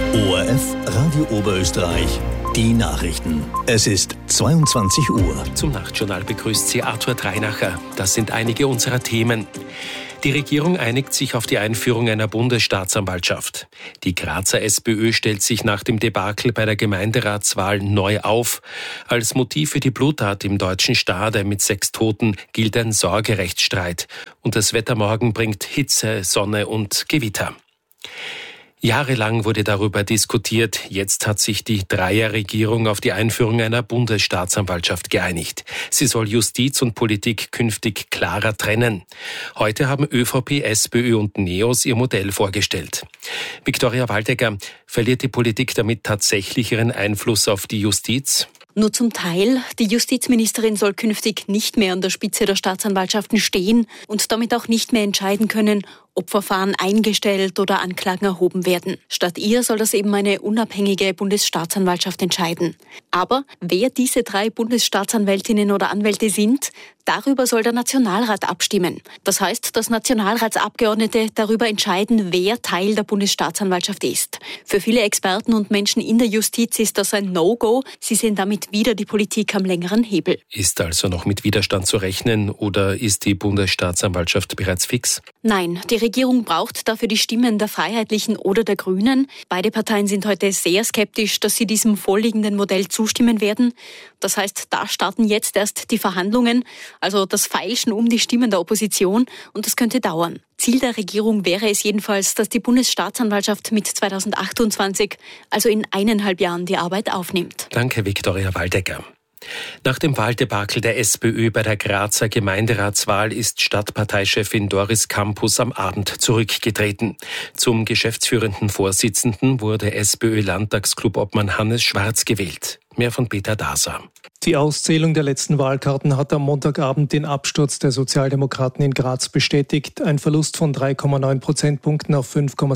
ORF Radio Oberösterreich, die Nachrichten. Es ist 22 Uhr. Zum Nachtjournal begrüßt Sie Arthur Dreinacher. Das sind einige unserer Themen. Die Regierung einigt sich auf die Einführung einer Bundesstaatsanwaltschaft. Die Grazer SPÖ stellt sich nach dem Debakel bei der Gemeinderatswahl neu auf. Als Motiv für die Bluttat im Deutschen Stade mit 6 Toten gilt ein Sorgerechtsstreit. Und das Wetter morgen bringt Hitze, Sonne und Gewitter. Jahrelang wurde darüber diskutiert. Jetzt hat sich die Dreierregierung auf die Einführung einer Bundesstaatsanwaltschaft geeinigt. Sie soll Justiz und Politik künftig klarer trennen. Heute haben ÖVP, SPÖ und NEOS ihr Modell vorgestellt. Viktoria Waldecker, verliert die Politik damit tatsächlich ihren Einfluss auf die Justiz? Nur zum Teil. Die Justizministerin soll künftig nicht mehr an der Spitze der Staatsanwaltschaften stehen und damit auch nicht mehr entscheiden können, ob Verfahren eingestellt oder Anklagen erhoben werden. Statt ihr soll das eben eine unabhängige Bundesstaatsanwaltschaft entscheiden. Aber wer diese 3 Bundesstaatsanwältinnen oder Anwälte sind, darüber soll der Nationalrat abstimmen. Das heißt, dass Nationalratsabgeordnete darüber entscheiden, wer Teil der Bundesstaatsanwaltschaft ist. Für viele Experten und Menschen in der Justiz ist das ein No-Go. Sie sehen damit wieder die Politik am längeren Hebel. Ist also noch mit Widerstand zu rechnen oder ist die Bundesstaatsanwaltschaft bereits fix? Nein, die Regierung braucht dafür die Stimmen der Freiheitlichen oder der Grünen. Beide Parteien sind heute sehr skeptisch, dass sie diesem vorliegenden Modell zustimmen werden. Das heißt, da starten jetzt erst die Verhandlungen, also das Feilschen um die Stimmen der Opposition, und das könnte dauern. Ziel der Regierung wäre es jedenfalls, dass die Bundesstaatsanwaltschaft mit 2028, also in 1,5 Jahren, die Arbeit aufnimmt. Danke, Viktoria Waldecker. Nach dem Wahldebakel der SPÖ bei der Grazer Gemeinderatswahl ist Stadtparteichefin Doris Campus am Abend zurückgetreten. Zum geschäftsführenden Vorsitzenden wurde SPÖ-Landtagsclub-Obmann Hannes Schwarz gewählt. Mehr von Peter Daser. Die Auszählung der letzten Wahlkarten hat am Montagabend den Absturz der Sozialdemokraten in Graz bestätigt. Ein Verlust von 3,9 Prozentpunkten auf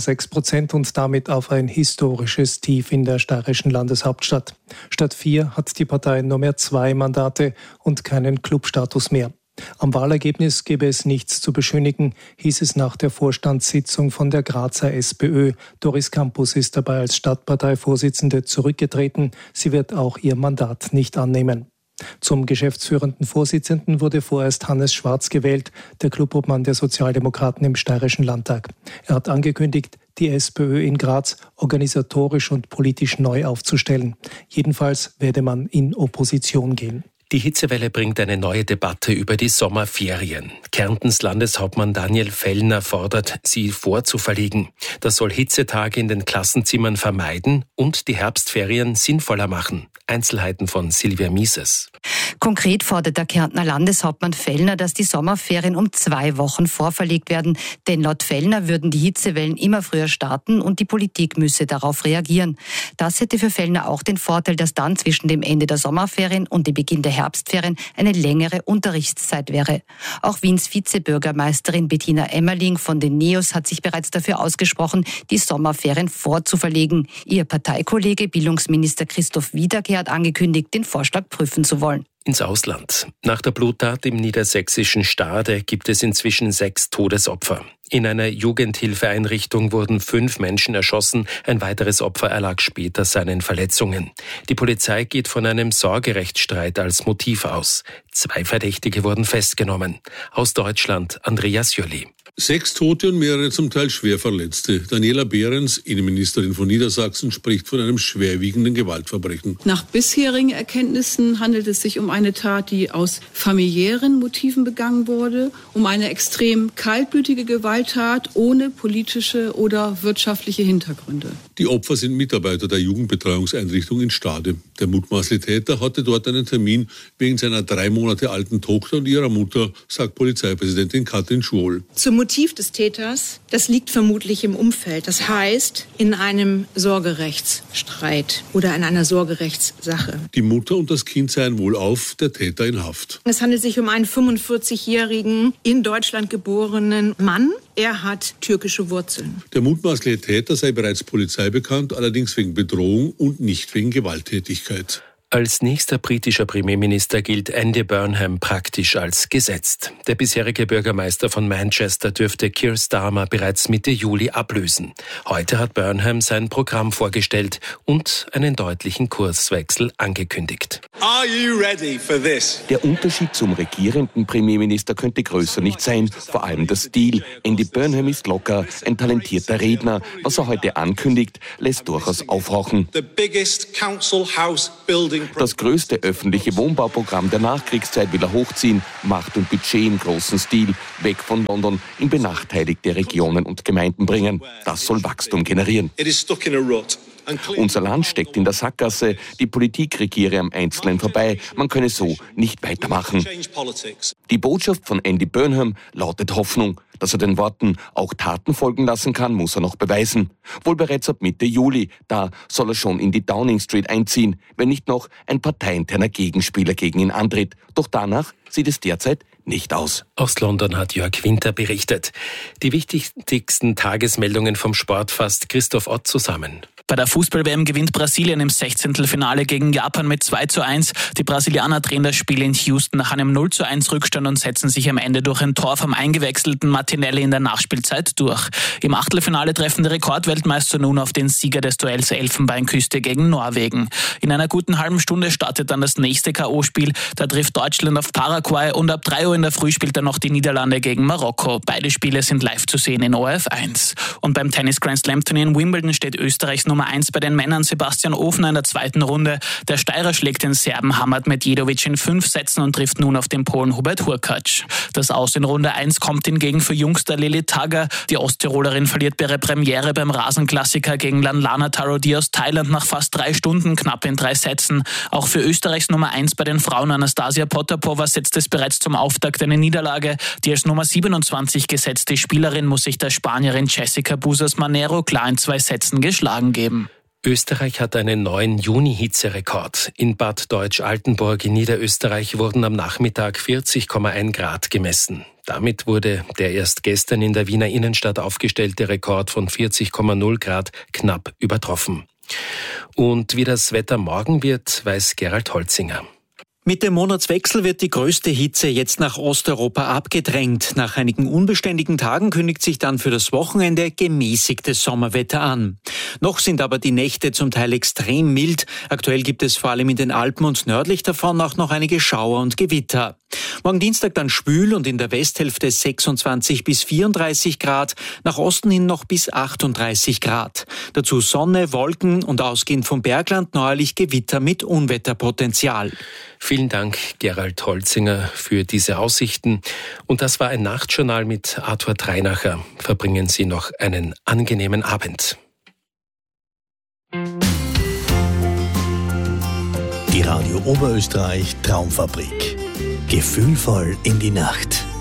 5,6% und damit auf ein historisches Tief in der steirischen Landeshauptstadt. Statt 4 hat die Partei nur mehr 2 Mandate und keinen Clubstatus mehr. Am Wahlergebnis gebe es nichts zu beschönigen, hieß es nach der Vorstandssitzung von der Grazer SPÖ. Doris Campus ist dabei als Stadtparteivorsitzende zurückgetreten. Sie wird auch ihr Mandat nicht annehmen. Zum geschäftsführenden Vorsitzenden wurde vorerst Hannes Schwarz gewählt, der Clubobmann der Sozialdemokraten im Steirischen Landtag. Er hat angekündigt, die SPÖ in Graz organisatorisch und politisch neu aufzustellen. Jedenfalls werde man in Opposition gehen. Die Hitzewelle bringt eine neue Debatte über die Sommerferien. Kärntens Landeshauptmann Daniel Fellner fordert, sie vorzuverlegen. Das soll Hitzetage in den Klassenzimmern vermeiden und die Herbstferien sinnvoller machen. Einzelheiten von Silvia Mieses. Konkret fordert der Kärntner Landeshauptmann Fellner, dass die Sommerferien um 2 Wochen vorverlegt werden. Denn laut Fellner würden die Hitzewellen immer früher starten und die Politik müsse darauf reagieren. Das hätte für Fellner auch den Vorteil, dass dann zwischen dem Ende der Sommerferien und dem Beginn der Herbstferien eine längere Unterrichtszeit wäre. Auch Wiens Vizebürgermeisterin Bettina Emmerling von den NEOS hat sich bereits dafür ausgesprochen, die Sommerferien vorzuverlegen. Ihr Parteikollege Bildungsminister Christoph Wiederkehr hat angekündigt, den Vorschlag prüfen zu wollen. Ins Ausland. Nach der Bluttat im niedersächsischen Stade gibt es inzwischen 6 Todesopfer. In einer Jugendhilfeeinrichtung wurden 5 Menschen erschossen. Ein weiteres Opfer erlag später seinen Verletzungen. Die Polizei geht von einem Sorgerechtsstreit als Motiv aus. 2 Verdächtige wurden festgenommen. Aus Deutschland Andreas Jölli. 6 Tote und mehrere zum Teil schwer Verletzte. Daniela Behrens, Innenministerin von Niedersachsen, spricht von einem schwerwiegenden Gewaltverbrechen. Nach bisherigen Erkenntnissen handelt es sich um eine Tat, die aus familiären Motiven begangen wurde, um eine extrem kaltblütige Gewalttat ohne politische oder wirtschaftliche Hintergründe. Die Opfer sind Mitarbeiter der Jugendbetreuungseinrichtung in Stade. Der mutmaßliche Täter hatte dort einen Termin wegen seiner 3 Monate alten Tochter und ihrer Mutter, sagt Polizeipräsidentin Katrin Schwohl. Zum Motiv des Täters, das liegt vermutlich im Umfeld. Das heißt, in einem Sorgerechtsstreit oder in einer Sorgerechtssache. Die Mutter und das Kind seien wohlauf, der Täter in Haft. Es handelt sich um einen 45-jährigen, in Deutschland geborenen Mann. Er hat türkische Wurzeln. Der mutmaßliche Täter sei bereits Polizei bekannt, allerdings wegen Bedrohung und nicht wegen Gewalttätigkeit. Als nächster britischer Premierminister gilt Andy Burnham praktisch als gesetzt. Der bisherige Bürgermeister von Manchester dürfte Keir Starmer bereits Mitte Juli ablösen. Heute hat Burnham sein Programm vorgestellt und einen deutlichen Kurswechsel angekündigt. Are you ready for this? Der Unterschied zum regierenden Premierminister könnte größer nicht sein, vor allem der Stil. Andy Burnham ist locker, ein talentierter Redner. Was er heute ankündigt, lässt durchaus aufhorchen. Das größte öffentliche Wohnbauprogramm der Nachkriegszeit will er hochziehen, Macht und Budget im großen Stil, weg von London, in benachteiligte Regionen und Gemeinden bringen. Das soll Wachstum generieren. Unser Land steckt in der Sackgasse, die Politik regiere am Einzelnen vorbei, man könne so nicht weitermachen. Die Botschaft von Andy Burnham lautet Hoffnung. Dass er den Worten auch Taten folgen lassen kann, muss er noch beweisen. Wohl bereits ab Mitte Juli, da soll er schon in die Downing Street einziehen, wenn nicht noch ein parteiinterner Gegenspieler gegen ihn antritt. Doch danach sieht es derzeit nicht aus. Aus London hat Jörg Winter berichtet. Die wichtigsten Tagesmeldungen vom Sport fasst Christoph Ott zusammen. Bei der Fußball-WM gewinnt Brasilien im 16. Finale gegen Japan mit 2:1. Die Brasilianer drehen das Spiel in Houston nach einem 0:1 Rückstand und setzen sich am Ende durch ein Tor vom eingewechselten Martinelli in der Nachspielzeit durch. Im Achtelfinale treffen die Rekordweltmeister nun auf den Sieger des Duells Elfenbeinküste gegen Norwegen. In einer guten halben Stunde startet dann das nächste K.O.-Spiel. Da trifft Deutschland auf Paraguay und ab 3 Uhr in der Früh spielt dann noch die Niederlande gegen Marokko. Beide Spiele sind live zu sehen in ORF1. Und beim Tennis-Grand-Slam-Turnier in Wimbledon steht Österreichs Nummer 1 bei den Männern Sebastian Ofner in der zweiten Runde. Der Steirer schlägt den Serben Hamad Medjedovic in 5 Sätzen und trifft nun auf den Polen Hubert Hurkacz. Das Aus in Runde 1 kommt hingegen für Jungster Lili Tagger. Die Osttirolerin verliert bei ihrer Premiere beim Rasenklassiker gegen Lanlana Tarodi aus Thailand nach fast 3 Stunden, knapp in 3 Sätzen. Auch für Österreichs Nummer 1 bei den Frauen Anastasia Potapova setzt es bereits zum Auftakt eine Niederlage. Die als Nummer 27 gesetzte Spielerin muss sich der Spanierin Jessica Busas Manero klar in 2 Sätzen geschlagen geben. Österreich hat einen neuen Juni-Hitzerekord. In Bad Deutsch-Altenburg in Niederösterreich wurden am Nachmittag 40,1 Grad gemessen. Damit wurde der erst gestern in der Wiener Innenstadt aufgestellte Rekord von 40,0 Grad knapp übertroffen. Und wie das Wetter morgen wird, weiß Gerald Holzinger. Mit dem Monatswechsel wird die größte Hitze jetzt nach Osteuropa abgedrängt. Nach einigen unbeständigen Tagen kündigt sich dann für das Wochenende gemäßigtes Sommerwetter an. Noch sind aber die Nächte zum Teil extrem mild. Aktuell gibt es vor allem in den Alpen und nördlich davon auch noch einige Schauer und Gewitter. Morgen Dienstag dann schwül und in der Westhälfte 26 bis 34 Grad, nach Osten hin noch bis 38 Grad. Dazu Sonne, Wolken und ausgehend vom Bergland neuerlich Gewitter mit Unwetterpotenzial. Vielen Dank, Gerald Holzinger, für diese Aussichten. Und das war ein Nachtjournal mit Arthur Dreinacher. Verbringen Sie noch einen angenehmen Abend. Die Radio Oberösterreich Traumfabrik. Gefühlvoll in die Nacht.